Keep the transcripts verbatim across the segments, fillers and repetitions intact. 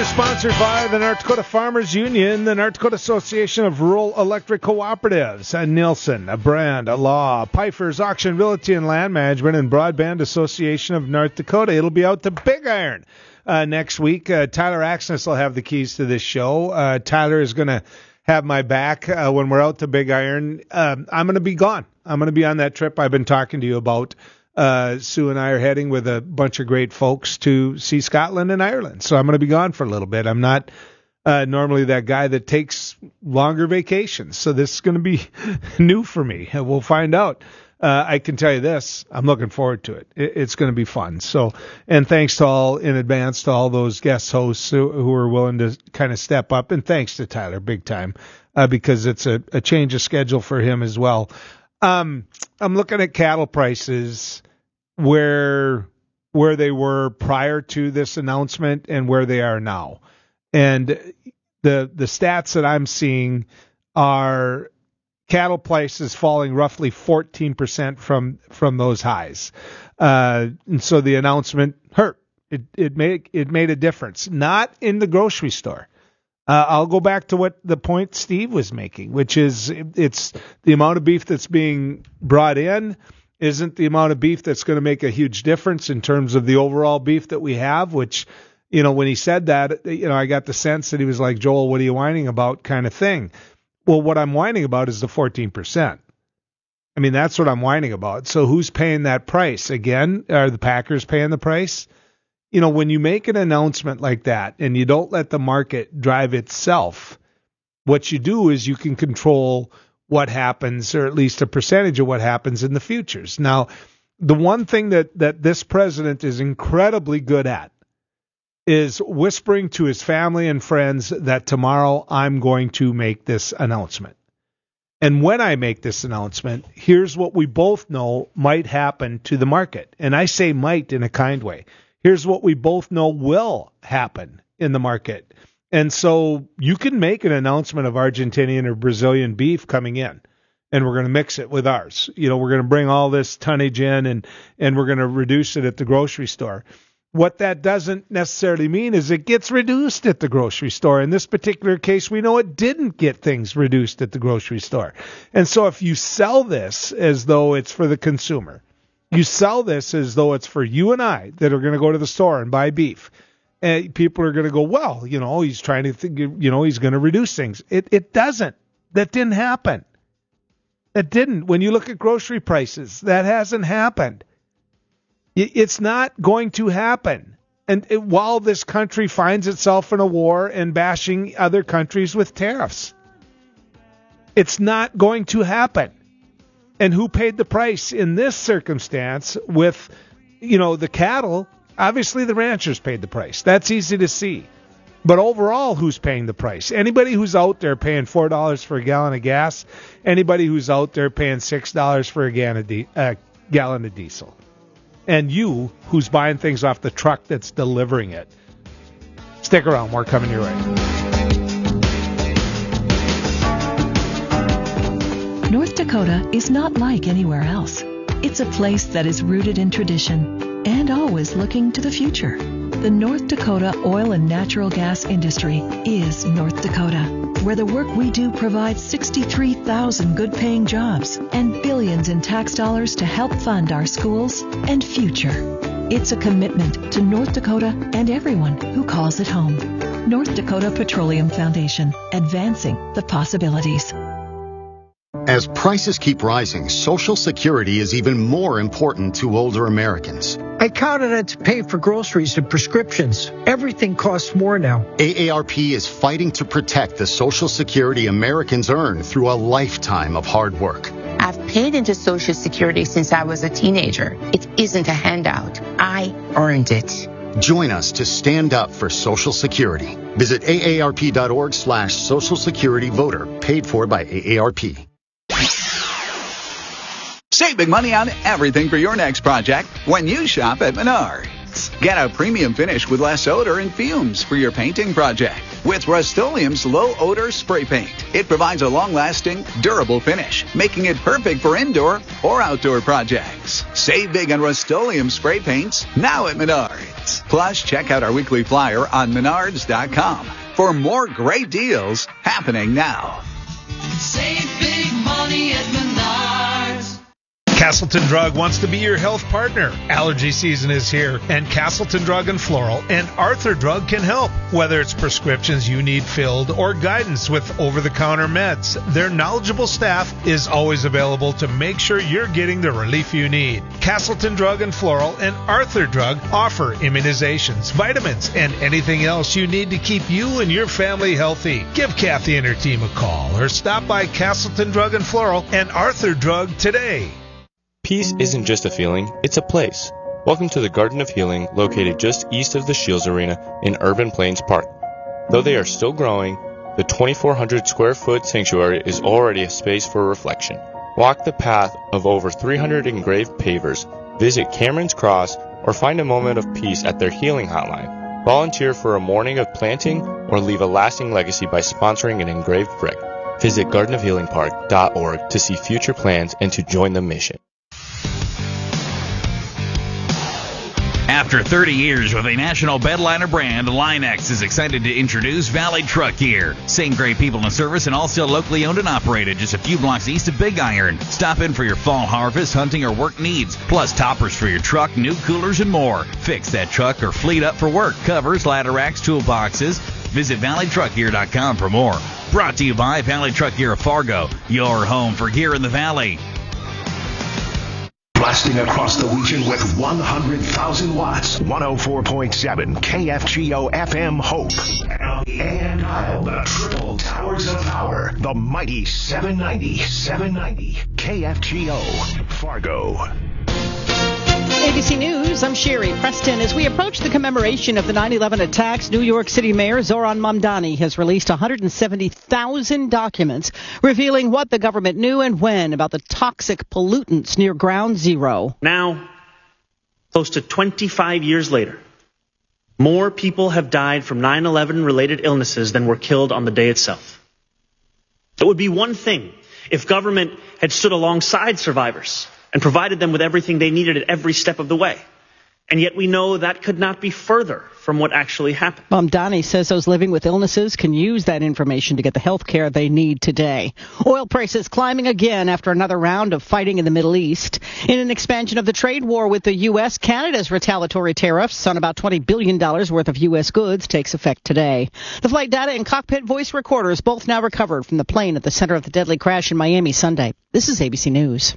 We're sponsored by the North Dakota Farmers Union, the North Dakota Association of Rural Electric Cooperatives, and Nielsen, a brand, a law, Pfeiffer's Auction, Realty and Land Management, and Broadband Association of North Dakota. It'll be out to Big Iron uh, next week. Uh, Tyler Axness will have the keys to this show. Uh, Tyler is going to have my back uh, when we're out to Big Iron. Uh, I'm going to be gone. I'm going to be on that trip I've been talking to you about. Uh, Sue and I are heading with a bunch of great folks to see Scotland and Ireland. So I'm going to be gone for a little bit. I'm not uh, normally that guy that takes longer vacations. So this is going to be new for me. We'll find out. Uh, I can tell you this. I'm looking forward to it. it it's going to be fun. So, and thanks to all in advance to all those guest hosts who, who are willing to kind of step up. And thanks to Tyler big time uh, because it's a, a change of schedule for him as well. Um, I'm looking at cattle prices where where they were prior to this announcement and where they are now. And the the stats that I'm seeing are cattle prices falling roughly fourteen percent from from those highs. Uh, and so the announcement hurt. It it made it made a difference. Not in the grocery store. Uh, I'll go back to what the point Steve was making, which is it's the amount of beef that's being brought in isn't the amount of beef that's going to make a huge difference in terms of the overall beef that we have, which, you know, when he said that, you know, I got the sense that he was like, Joel, what are you whining about kind of thing. Well, what I'm whining about is the fourteen percent. I mean, that's what I'm whining about. So who's paying that price? Again, are the Packers paying the price? You know, when you make an announcement like that and you don't let the market drive itself, what you do is you can control what happens, or at least a percentage of what happens in the futures. Now, the one thing that, that this president is incredibly good at is whispering to his family and friends that tomorrow I'm going to make this announcement. And when I make this announcement, here's what we both know might happen to the market. And I say might in a kind way. Here's what we both know will happen in the market. And so you can make an announcement of Argentinian or Brazilian beef coming in, and we're going to mix it with ours. You know, we're going to bring all this tonnage in, and, and we're going to reduce it at the grocery store. What that doesn't necessarily mean is it gets reduced at the grocery store. In this particular case, we know it didn't get things reduced at the grocery store. And so if you sell this as though it's for the consumer, you sell this as though it's for you and I that are going to go to the store and buy beef. And people are going to go, well, you know, he's trying to think, you know, he's going to reduce things. It it doesn't. That didn't happen. That didn't. When you look at grocery prices, that hasn't happened. It's not going to happen. And it, while this country finds itself in a war and bashing other countries with tariffs, it's not going to happen. And who paid the price in this circumstance with, you know, the cattle? Obviously, the ranchers paid the price. That's easy to see. But overall, who's paying the price? Anybody who's out there paying four dollars for a gallon of gas, anybody who's out there paying six dollars for a gallon of, di- uh, gallon of diesel. And you, who's buying things off the truck that's delivering it. Stick around. More coming your way. North Dakota is not like anywhere else. It's a place that is rooted in tradition and always looking to the future. The North Dakota oil and natural gas industry is North Dakota, where the work we do provides sixty-three thousand good-paying jobs and billions in tax dollars to help fund our schools and future. It's a commitment to North Dakota and everyone who calls it home. North Dakota Petroleum Foundation, advancing the possibilities. As prices keep rising, Social Security is even more important to older Americans. I count on it to pay for groceries and prescriptions. Everything costs more now. A A R P is fighting to protect the Social Security Americans earn through a lifetime of hard work. I've paid into Social Security since I was a teenager. It isn't a handout. I earned it. Join us to stand up for Social Security. Visit aarp.org slash Social Security Voter, paid for by A A R P. Save big money on everything for your next project when you shop at Menards. Get a premium finish with less odor and fumes for your painting project with Rust-Oleum's low-odor spray paint. It provides a long-lasting, durable finish, making it perfect for indoor or outdoor projects. Save big on Rust-Oleum spray paints now at Menards. results. Plus, check out our weekly flyer on menards dot com for more great deals happening now. Save big money at Menards. Castleton Drug wants to be your health partner. Allergy season is here, and Castleton Drug and Floral and Arthur Drug can help. Whether it's prescriptions you need filled or guidance with over-the-counter meds, their knowledgeable staff is always available to make sure you're getting the relief you need. Castleton Drug and Floral and Arthur Drug offer immunizations, vitamins, and anything else you need to keep you and your family healthy. Give Kathy and her team a call or stop by Castleton Drug and Floral and Arthur Drug today. Peace isn't just a feeling, it's a place. Welcome to the Garden of Healing, located just east of the Shields Arena in Urban Plains Park. Though they are still growing, the twenty-four hundred square foot sanctuary is already a space for reflection. Walk the path of over three hundred engraved pavers, visit Cameron's Cross, or find a moment of peace at their healing hotline. Volunteer for a morning of planting or leave a lasting legacy by sponsoring an engraved brick. Visit garden of healing park dot org to see future plans and to join the mission. After thirty years with a national bedliner brand, Line-X is excited to introduce Valley Truck Gear. Same great people and service and all still locally owned and operated just a few blocks east of Big Iron. Stop in for your fall harvest, hunting, or work needs, plus toppers for your truck, new coolers, and more. Fix that truck or fleet up for work. Covers, ladder racks, toolboxes. Visit valley truck gear dot com for more. Brought to you by Valley Truck Gear of Fargo, your home for gear in the Valley. Blasting across the region with one hundred thousand watts. one oh four point seven K F G O F M Hope. And on the A M dial, the triple towers of power. The mighty seven ninety, seven ninety K F G O Fargo. A B C News, I'm Sherry Preston. As we approach the commemoration of the nine eleven attacks, New York City Mayor Zohran Mamdani has released one hundred seventy thousand documents revealing what the government knew and when about the toxic pollutants near Ground Zero. Now, close to twenty-five years later, more people have died from nine eleven related illnesses than were killed on the day itself. It would be one thing if government had stood alongside survivors and provided them with everything they needed at every step of the way. And yet we know that could not be further from what actually happened. Mamdani says those living with illnesses can use that information to get the health care they need today. Oil prices climbing again after another round of fighting in the Middle East. In an expansion of the trade war with the U S, Canada's retaliatory tariffs on about twenty billion dollars worth of U S goods takes effect today. The flight data and cockpit voice recorders both now recovered from the plane at the center of the deadly crash in Miami Sunday. This is A B C News.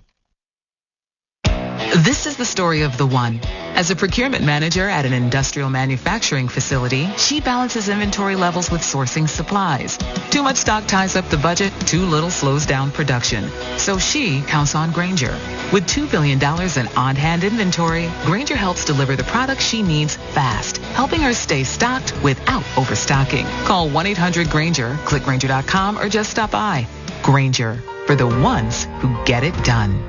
This is the story of the one. As a procurement manager at an industrial manufacturing facility, she balances inventory levels with sourcing supplies. Too much stock ties up the budget, too little slows down production. So she counts on Grainger. With two billion dollars in on-hand inventory, Grainger helps deliver the products she needs fast, helping her stay stocked without overstocking. Call one eight hundred Grainger, click Grainger dot com, or just stop by. Grainger, for the ones who get it done.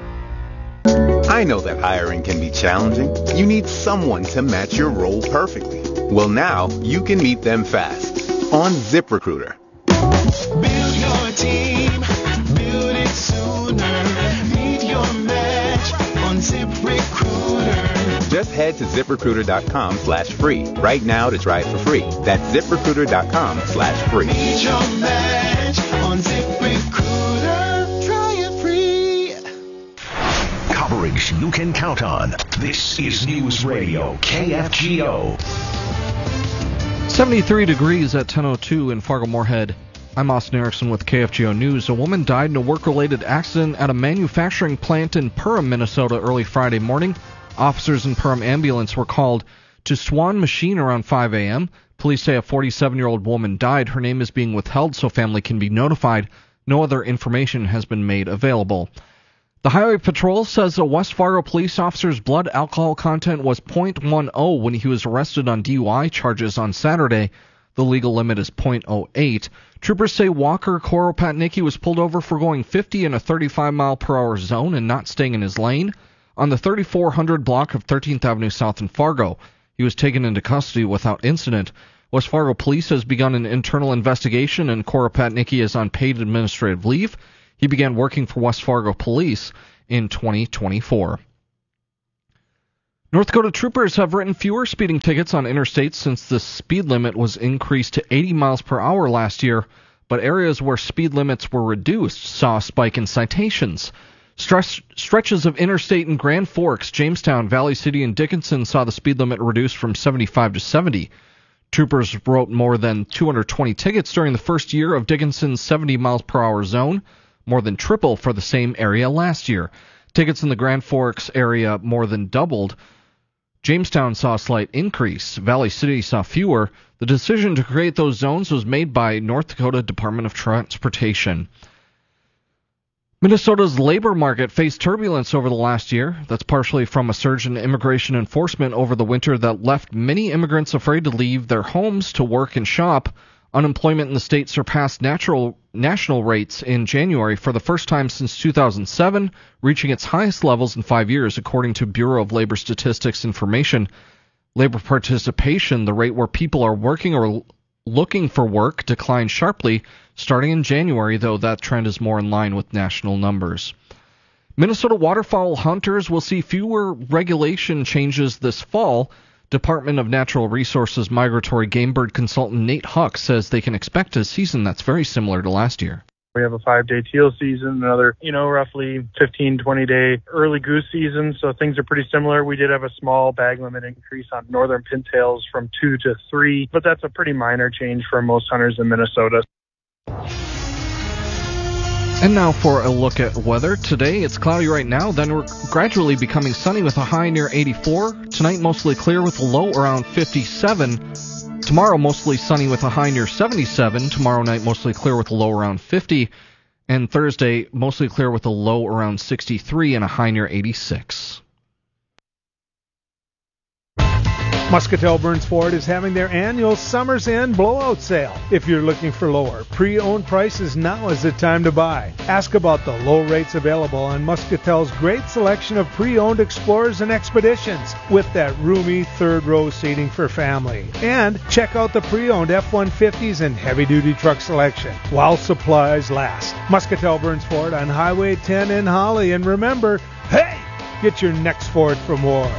I know that hiring can be challenging. You need someone to match your role perfectly. Well, now you can meet them fast on ZipRecruiter. Build your team, build it sooner. Meet your match on ZipRecruiter. Just head to ZipRecruiter dot com slash free right now to try it for free. That's ZipRecruiter dot com slash free. Meet your match on ZipRecruiter. Try it free. Coverage you can count on. This is News Radio K F G O. seventy-three degrees at ten oh two in Fargo-Moorhead. I'm Austin Erickson with K F G O News. A woman died in a work-related accident at a manufacturing plant in Perham, Minnesota early Friday morning. Officers in Perham ambulance were called to Swan Machine around five a.m. Police say a forty-seven-year-old woman died. Her name is being withheld so family can be notified. No other information has been made available. The Highway Patrol says a West Fargo police officer's blood alcohol content was point one oh when he was arrested on D U I charges on Saturday. The legal limit is point oh eight. Troopers say Walker Koropatnicki was pulled over for going fifty in a thirty-five mile per hour zone and not staying in his lane on the thirty-four hundred block of thirteenth Avenue South in Fargo. He was taken into custody without incident. West Fargo police has begun an internal investigation, and Koropatnicki is on paid administrative leave. He began working for West Fargo Police in twenty twenty-four. North Dakota troopers have written fewer speeding tickets on interstates since the speed limit was increased to eighty miles per hour last year, but areas where speed limits were reduced saw a spike in citations. Stretch, stretches of interstate in Grand Forks, Jamestown, Valley City, and Dickinson saw the speed limit reduced from seventy-five to seventy. Troopers wrote more than two hundred twenty tickets during the first year of Dickinson's seventy miles per hour zone, more than triple for the same area last year. Tickets in the Grand Forks area more than doubled. Jamestown saw a slight increase. Valley City saw fewer. The decision to create those zones was made by North Dakota Department of Transportation. Minnesota's labor market faced turbulence over the last year. That's partially from a surge in immigration enforcement over the winter that left many immigrants afraid to leave their homes to work and shop. Unemployment in the state surpassed natural, national rates in January for the first time since two thousand seven, reaching its highest levels in five years, according to Bureau of Labor Statistics information. Labor participation, the rate where people are working or looking for work, declined sharply starting in January, though that trend is more in line with national numbers. Minnesota waterfowl hunters will see fewer regulation changes this fall. Department of Natural Resources migratory game bird consultant Nate Huck says they can expect a season that's very similar to last year. We have a five-day teal season, another, you know, roughly fifteen, twenty-day early goose season, so things are pretty similar. We did have a small bag limit increase on northern pintails from two to three, but that's a pretty minor change for most hunters in Minnesota. And now for a look at weather. Today, it's cloudy right now, then we're gradually becoming sunny with a high near eighty-four. Tonight, mostly clear with a low around fifty-seven. Tomorrow, mostly sunny with a high near seventy-seven. Tomorrow night, mostly clear with a low around fifty. And Thursday, mostly clear with a low around sixty-three and a high near eighty-six. Muscatel Burns Ford is having their annual Summer's End blowout sale. If you're looking for lower pre-owned prices, now is the time to buy. Ask about the low rates available on Muscatel's great selection of pre-owned Explorers and Expeditions with that roomy third row seating for family. And check out the pre-owned F one fifties and heavy-duty truck selection while supplies last. Muscatel Burns Ford on Highway ten in Holly. And remember, hey, get your next Ford from Ward.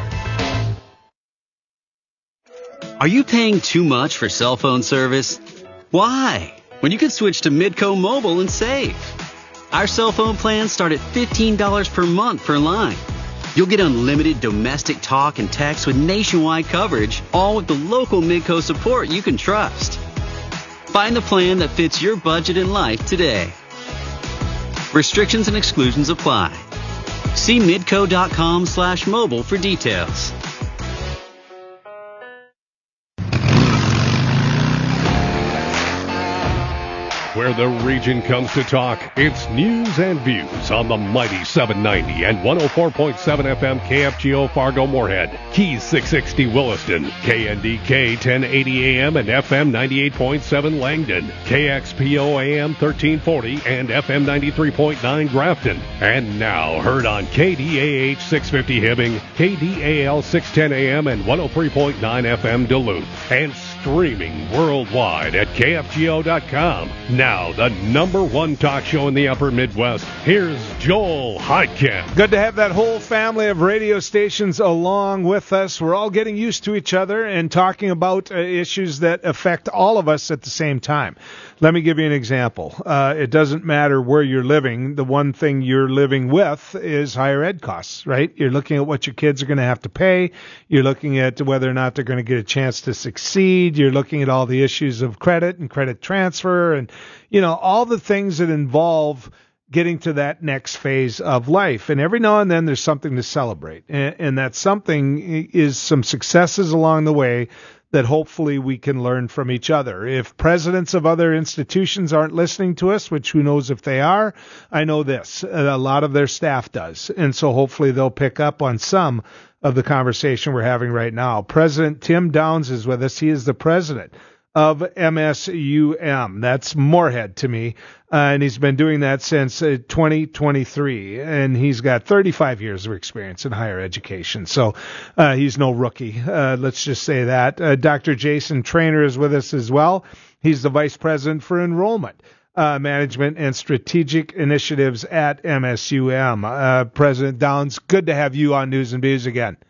Are you paying too much for cell phone service? Why? When you could switch to Midco Mobile and save. Our cell phone plans start at fifteen dollars per month per line. You'll get unlimited domestic talk and text with nationwide coverage, all with the local Midco support you can trust. Find the plan that fits your budget and life today. Restrictions and exclusions apply. See midco.com slash mobile for details. Where the region comes to talk, it's news and views on the mighty seven ninety and one oh four point seven F M K F G O Fargo Moorhead, Keys six sixty Williston, K N D K ten eighty A M and F M ninety-eight point seven Langdon, K X P O A M thirteen forty and F M ninety-three point nine Grafton. And now heard on K D A H six fifty Hibbing, K D A L six ten A M and one oh three point nine F M Duluth, and streaming worldwide at K F G O dot com. Now, the number one talk show in the upper Midwest. Here's Joel Heidkamp. Good to have that whole family of radio stations along with us. We're all getting used to each other and talking about uh, issues that affect all of us at the same time. Let me give you an example. Uh, it doesn't matter where you're living. The one thing you're living with is higher ed costs, right? You're looking at what your kids are going to have to pay. You're looking at whether or not they're going to get a chance to succeed. You're looking at all the issues of credit and credit transfer and, you know, all the things that involve getting to that next phase of life. And every now and then there's something to celebrate. And, and that something is some successes along the way that hopefully we can learn from each other. If presidents of other institutions aren't listening to us, which who knows if they are, I know this, a lot of their staff does. And so hopefully they'll pick up on some of the conversation we're having right now. President Tim Downs is with us. He is the president of M S U M. That's Moorhead to me. Uh, and he's been doing that since uh, twenty twenty-three. And he's got thirty-five years of experience in higher education. So uh, he's no rookie. Uh, let's just say that. Uh, Doctor Jason Trainer is with us as well. He's the vice president for enrollment uh, management and strategic initiatives at M S U M. Uh, President Downs, good to have you on News and Views again.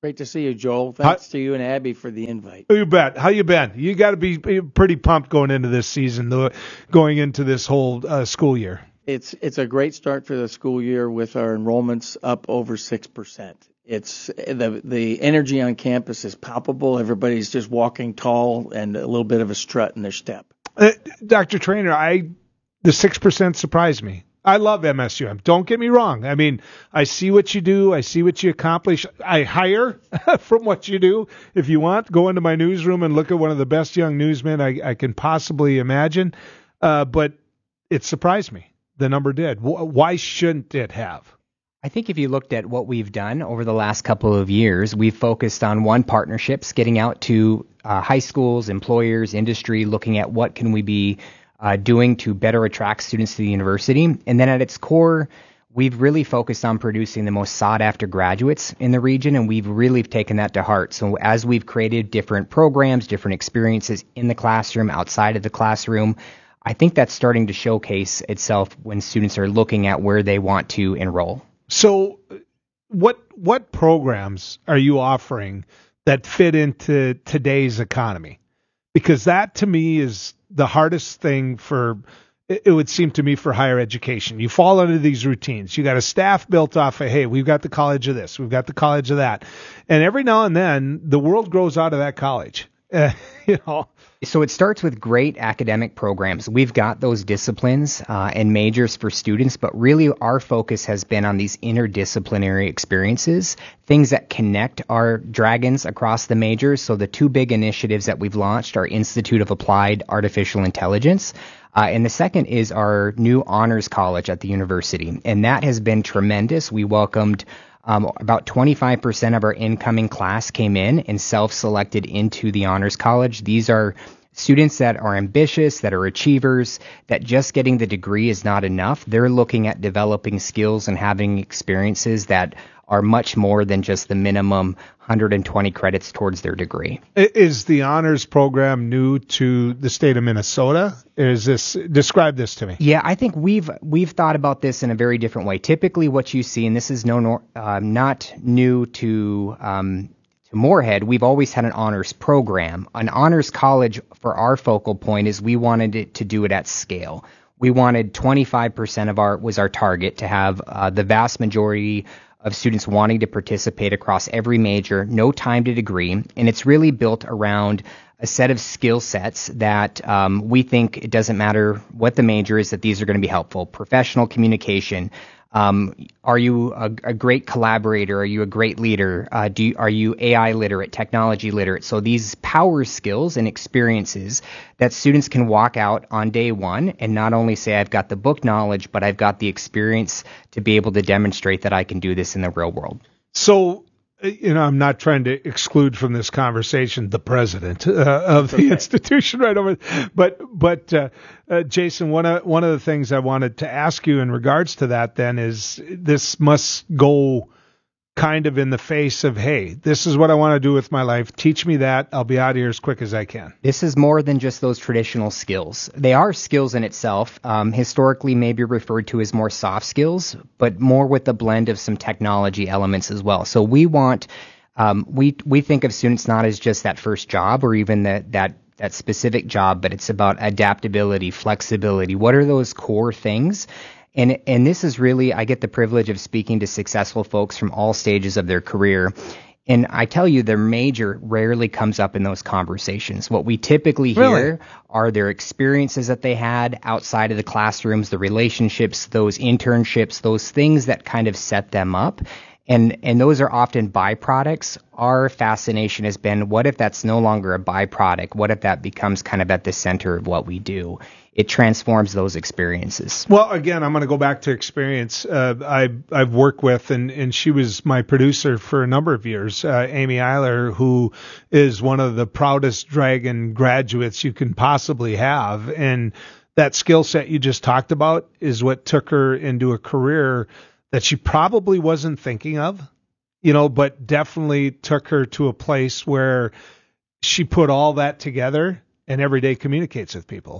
Great to see you, Joel. Thanks How, to you and Abby for the invite. You bet. How you been? You got to be pretty pumped going into this season, though, going into this whole uh, school year. It's it's a great start for the school year with our enrollments up over six percent. It's the the energy on campus is palpable. Everybody's just walking tall and a little bit of a strut in their step. Uh, Doctor Trainer, I the six percent surprised me. I love M S U M. Don't get me wrong. I mean, I see what you do. I see what you accomplish. I hire from what you do. If you want, go into my newsroom and look at one of the best young newsmen I, I can possibly imagine. Uh, but it surprised me. The number did. Why shouldn't it have? I think if you looked at what we've done over the last couple of years, we've focused on one, partnerships, getting out to uh, high schools, employers, industry, looking at what can we be Uh, doing to better attract students to the university. And then at its core, we've really focused on producing the most sought-after graduates in the region, and we've really taken that to heart. So as we've created different programs, different experiences in the classroom, outside of the classroom, I think that's starting to showcase itself when students are looking at where they want to enroll. So what what programs are you offering that fit into today's economy? Because that, to me, is the hardest thing for, it would seem to me, for higher education. You fall into these routines. You got a staff built off of, hey, we've got the college of this, we've got the college of that. And every now and then, the world grows out of that college. Uh, you know. So it starts with great academic programs. We've got those disciplines uh, and majors for students, but really our focus has been on these interdisciplinary experiences, things that connect our dragons across the majors. So the two big initiatives that we've launched are Institute of Applied Artificial Intelligence, uh, and the second is our new honors college at the university, and that has been tremendous. We welcomed Um, about twenty-five percent of our incoming class came in and self-selected into the Honors College. These are students that are ambitious, that are achievers, that just getting the degree is not enough. They're looking at developing skills and having experiences that are much more than just the minimum one hundred twenty credits towards their degree. Is the honors program new to the state of Minnesota? Is this, describe this to me? Yeah, I think we've we've thought about this in a very different way. Typically, what you see, and this is no uh, not new to um, to Moorhead, we've always had an honors program. An honors college, for our focal point, is we wanted it to do it at scale. We wanted twenty-five percent of our was our target to have uh, the vast majority of students wanting to participate across every major, no time to degree, and it's really built around a set of skill sets that um, we think it doesn't matter what the major is, that these are going to be helpful. Professional communication. Um, are you a, a great collaborator? Are you a great leader? Uh, do you, are you A I literate, technology literate? So these power skills and experiences that students can walk out on day one and not only say, I've got the book knowledge, but I've got the experience to be able to demonstrate that I can do this in the real world. So, you know, I'm not trying to exclude from this conversation the president uh, of the okay. institution right over, but but uh, uh, Jason, one of one of the things I wanted to ask you in regards to that then is this must go kind of in the face of, hey, this is what I want to do with my life. Teach me that. I'll be out of here as quick as I can. This is more than just those traditional skills. They are skills in itself, um, historically maybe referred to as more soft skills, but more with a blend of some technology elements as well. So we want, um, we we think of students not as just that first job or even that that that specific job, but it's about adaptability, flexibility. What are those core things? And and this is really, I get the privilege of speaking to successful folks from all stages of their career. And I tell you, their major rarely comes up in those conversations. What we typically hear really? are their experiences that they had outside of the classrooms, the relationships, those internships, those things that kind of set them up. And and those are often byproducts. Our fascination has been, what if that's no longer a byproduct? What if that becomes kind of at the center of what we do? It transforms those experiences. Well, again, I'm going to go back to experience. Uh, I, I've worked with, and, and she was my producer for a number of years, uh, Amy Eiler, who is one of the proudest Dragon graduates you can possibly have. And that skill set you just talked about is what took her into a career that she probably wasn't thinking of, you know, but definitely took her to a place where she put all that together and every day communicates with people.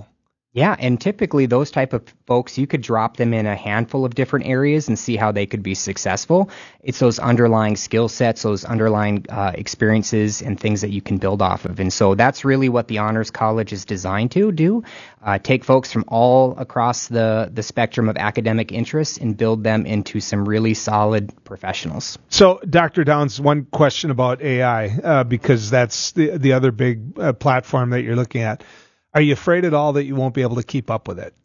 Yeah, and typically those type of folks, you could drop them in a handful of different areas and see how they could be successful. It's those underlying skill sets, those underlying uh, experiences and things that you can build off of. And so that's really what the Honors College is designed to do, uh, take folks from all across the, the spectrum of academic interests and build them into some really solid professionals. So, Doctor Downs, one question about A I, uh, because that's the, the other big uh, platform that you're looking at. Are you afraid at all that you won't be able to keep up with it?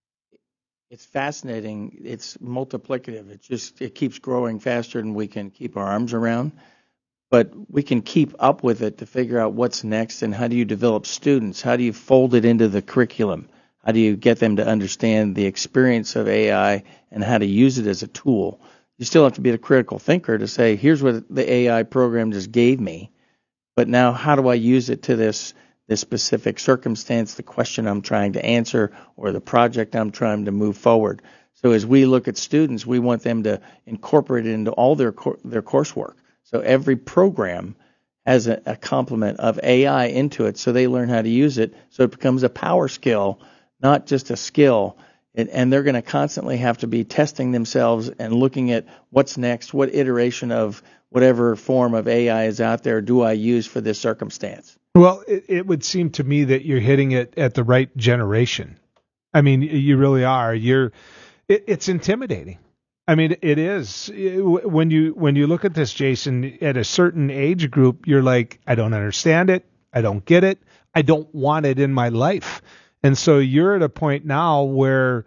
It's fascinating. It's multiplicative. It just it keeps growing faster than we can keep our arms around. But we can keep up with it to figure out what's next and how do you develop students? How do you fold it into the curriculum? How do you get them to understand the experience of A I and how to use it as a tool? You still have to be a critical thinker to say, here's what the A I program just gave me, but now how do I use it to this this specific circumstance, the question I'm trying to answer, or the project I'm trying to move forward. So as we look at students, we want them to incorporate it into all their cor- their coursework. So every program has a, a complement of A I into it, so they learn how to use it, so it becomes a power skill, not just a skill. And, and they're going to constantly have to be testing themselves and looking at what's next, what iteration of whatever form of A I is out there do I use for this circumstance. Well, it, it would seem to me that you're hitting it at the right generation. I mean, you really are. You're. It, it's intimidating. I mean, it is. When you when you look at this, Jason, at a certain age group, you're like, I don't understand it. I don't get it. I don't want it in my life. And so you're at a point now where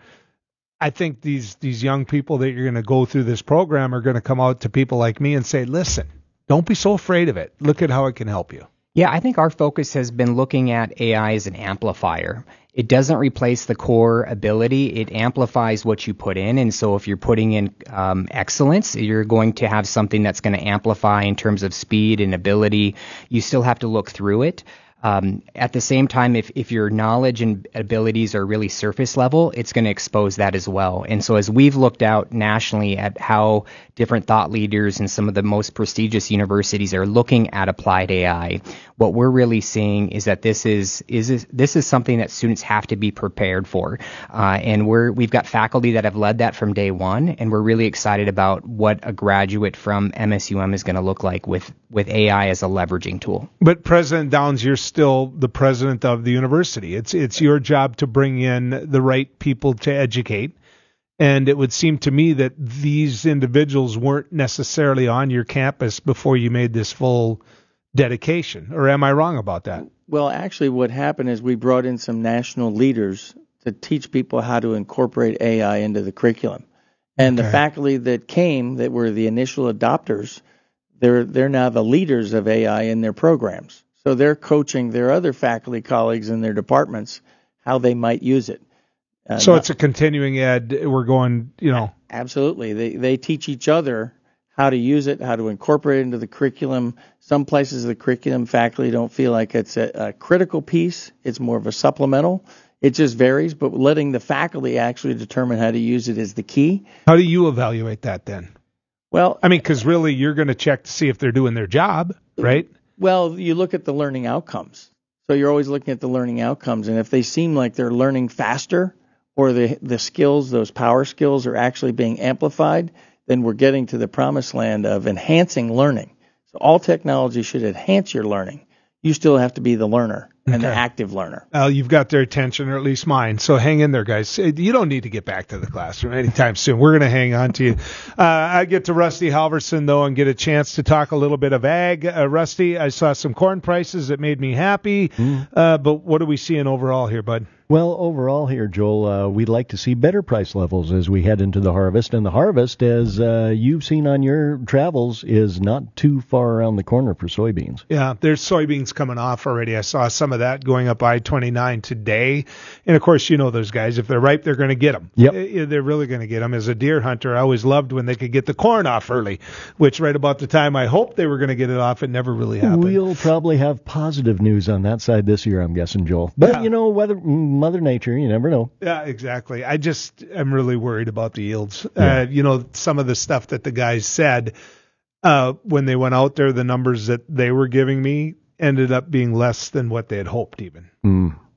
I think these these young people that you're going to go through this program are going to come out to people like me and say, listen, don't be so afraid of it. Look at how it can help you. Yeah, I think our focus has been looking at A I as an amplifier. It doesn't replace the core ability. It amplifies what you put in. And so if you're putting in um, excellence, you're going to have something that's going to amplify in terms of speed and ability. You still have to look through it. Um, at the same time, if, if your knowledge and abilities are really surface level, it's going to expose that as well. And so as we've looked out nationally at how different thought leaders and some of the most prestigious universities are looking at applied A I, what we're really seeing is that this is is this is something that students have to be prepared for. Uh, and we're we've got faculty that have led that from day one, and we're really excited about what a graduate from M S U M is going to look like with, with A I as a leveraging tool. But President Downs, you're still the president of the university. It's it's your job to bring in the right people to educate. And it would seem to me that these individuals weren't necessarily on your campus before you made this full dedication. Or am I wrong about that? Well, actually what happened is we brought in some national leaders to teach people how to incorporate A I into the curriculum. And okay. The faculty that came, that were the initial adopters, they're they're now the leaders of A I in their programs. So they're coaching their other faculty colleagues in their departments how they might use it. Uh, so not, it's a continuing ed. We're going, you know. Absolutely. They they teach each other how to use it, how to incorporate it into the curriculum. Some places of the curriculum faculty don't feel like it's a, a critical piece. It's more of a supplemental. It just varies, but letting the faculty actually determine how to use it is the key. How do you evaluate that then? Well, I mean, because really you're going to check to see if they're doing their job, right? Well, you look at the learning outcomes. So you're always looking at the learning outcomes. And if they seem like they're learning faster or the the skills, those power skills are actually being amplified, then we're getting to the promised land of enhancing learning. So all technology should enhance your learning. You still have to be the learner and okay. the active learner. Well, you've got their attention, or at least mine. So hang in there, guys. You don't need to get back to the classroom anytime soon. We're going to hang on to you. Uh, I get to Rusty Halverson, though, and get a chance to talk a little bit of ag. Uh, Rusty, I saw some corn prices that made me happy. Mm. Uh, but what are we seeing overall here, bud? Well, overall here, Joel, uh, we'd like to see better price levels as we head into the harvest. And the harvest, as uh, you've seen on your travels, is not too far around the corner for soybeans. Yeah, there's soybeans coming off already. I saw some of that going up I twenty-nine today. And, of course, you know those guys. If they're ripe, they're going to get them. Yep. They're really going to get them. As a deer hunter, I always loved when they could get the corn off early, which right about the time I hoped they were going to get it off, it never really happened. We'll probably have positive news on that side this year, I'm guessing, Joel. But, yeah. you know, whether Mother Nature, you never know. Yeah, exactly. I just am really worried about the yields. Yeah. Uh, you know, some of the stuff that the guys said uh, when they went out there, the numbers that they were giving me ended up being less than what they had hoped even. Mm.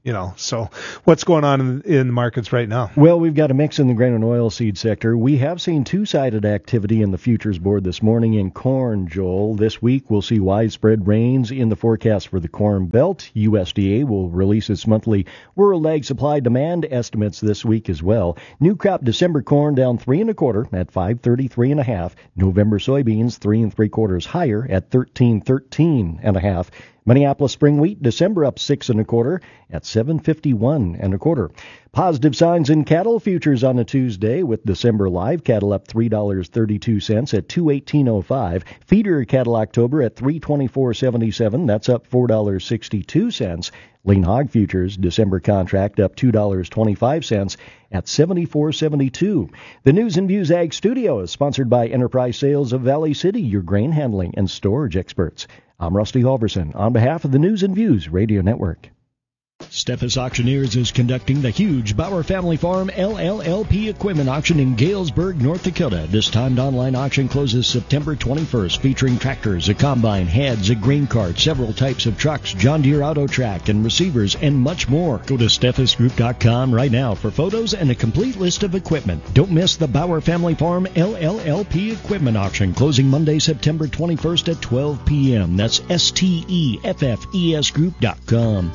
You know, so what's going on in, in the markets right now? Well, we've got a mix in the grain and oilseed sector. We have seen two-sided activity in the futures board this morning in corn, Joel. This week we'll see widespread rains in the forecast for the Corn Belt. U S D A will release its monthly rural ag supply demand estimates this week as well. New crop December corn down three and a quarter at five thirty-three and a half. November soybeans three and three quarters higher at thirteen thirteen and a half. Minneapolis spring wheat, December up six and a quarter at seven fifty-one and a quarter. Positive signs in cattle futures on a Tuesday with December live cattle up three dollars and thirty-two cents at two eighteen oh five. Feeder cattle October at three twenty-four seventy-seven. That's up four dollars and sixty-two cents. Lean hog futures December contract up two dollars and twenty-five cents at seventy-four seventy-two. The News and Views Ag Studio is sponsored by Enterprise Sales of Valley City, your grain handling and storage experts. I'm Rusty Halverson on behalf of the News and Views Radio Network. Steffes Auctioneers is conducting the huge Bauer Family Farm L L L P equipment auction in Galesburg, North Dakota. This timed online auction closes September twenty-first, featuring tractors, a combine, heads, a grain cart, several types of trucks, John Deere Auto Track, and receivers, and much more. Go to steffes group dot com right now for photos and a complete list of equipment. Don't miss the Bauer Family Farm L L L P equipment auction, closing Monday, September twenty-first at twelve p.m. That's S T E F F E S group dot com.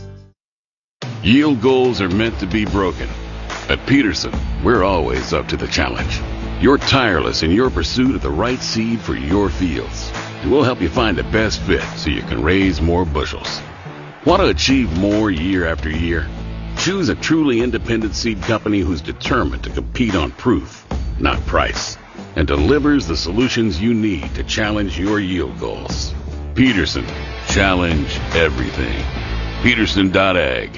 Yield goals are meant to be broken. At Peterson, we're always up to the challenge. You're tireless in your pursuit of the right seed for your fields, and we'll help you find the best fit so you can raise more bushels. Want to achieve more year after year? Choose a truly independent seed company who's determined to compete on proof, not price, and delivers the solutions you need to challenge your yield goals. Peterson, challenge everything. Peterson dot ag.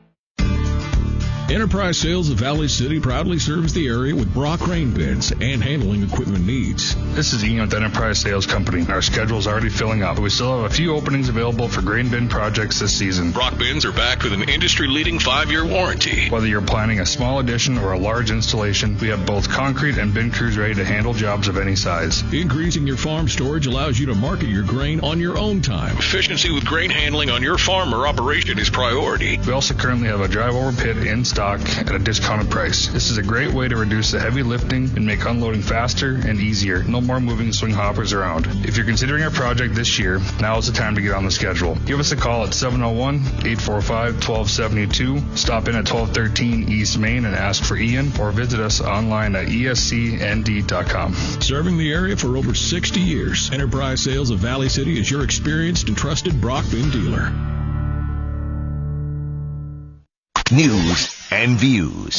Enterprise Sales of Valley City proudly serves the area with Brock grain bins and handling equipment needs. This is Ian with Enterprise Sales Company. Our schedule is already filling up. We still have a few openings available for grain bin projects this season. Brock bins are backed with an industry-leading five-year warranty. Whether you're planning a small addition or a large installation, we have both concrete and bin crews ready to handle jobs of any size. Increasing your farm storage allows you to market your grain on your own time. Efficiency with grain handling on your farm or operation is priority. We also currently have a drive-over pit in stock at a discounted price. This is a great way to reduce the heavy lifting and make unloading faster and easier. No more moving swing hoppers around. If you're considering a project this year, now is the time to get on the schedule. Give us a call at seven oh one, eight four five, one two seven two. Stop in at twelve thirteen East Main and ask for Ian, or visit us online at E S C N D dot com. Serving the area for over sixty years, Enterprise Sales of Valley City is your experienced and trusted Brock bin dealer. News and Views.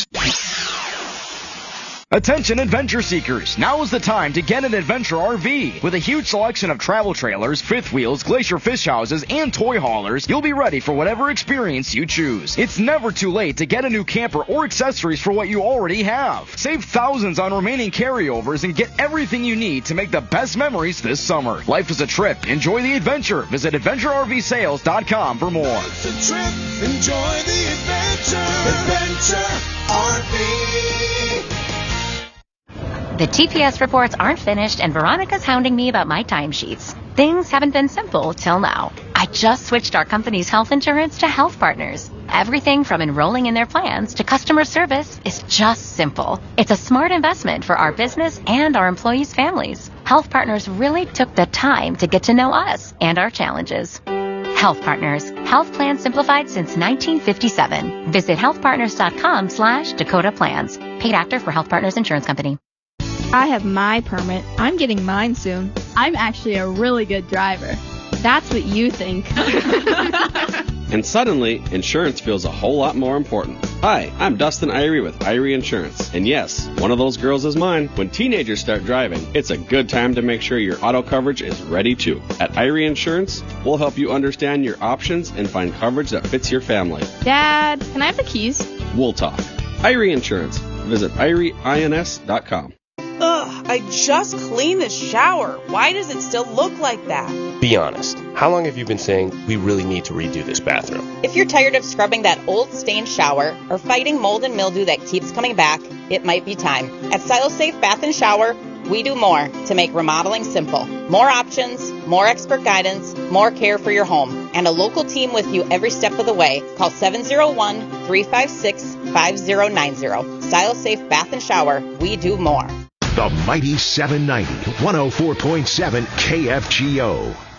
Attention adventure seekers, now is the time to get an adventure R V. With a huge selection of travel trailers, fifth wheels, glacier fish houses, and toy haulers, you'll be ready for whatever experience you choose. It's never too late to get a new camper or accessories for what you already have. Save thousands on remaining carryovers and get everything you need to make the best memories this summer. Life is a trip. Enjoy the adventure. Visit adventure R V sales dot com for more. It's a trip. Enjoy the adventure. Adventure R V. The T P S reports aren't finished, and Veronica's hounding me about my timesheets. Things haven't been simple till now. I just switched our company's health insurance to Health Partners. Everything from enrolling in their plans to customer service is just simple. It's a smart investment for our business and our employees' families. Health Partners really took the time to get to know us and our challenges. Health Partners. Health plans simplified since nineteen fifty-seven. Visit health partners dot com slash Dakota Plans. Paid actor for Health Partners Insurance Company. I have my permit. I'm getting mine soon. I'm actually a really good driver. That's what you think. And suddenly, insurance feels a whole lot more important. Hi, I'm Dustin Irie with Irie Insurance. And yes, one of those girls is mine. When teenagers start driving, it's a good time to make sure your auto coverage is ready too. At Irie Insurance, we'll help you understand your options and find coverage that fits your family. Dad, can I have the keys? We'll talk. Irie Insurance. Visit irie ins dot com. Ugh, I just cleaned the shower. Why does it still look like that? Be honest. How long have you been saying we really need to redo this bathroom? If you're tired of scrubbing that old stained shower or fighting mold and mildew that keeps coming back, it might be time. At SiloSafe Bath and Shower, we do more to make remodeling simple. More options, more expert guidance, more care for your home, and a local team with you every step of the way. Call seven oh one, three five six, five oh nine oh. Style Safe Bath and Shower, we do more. The Mighty seven ninety, one oh four point seven K F G O.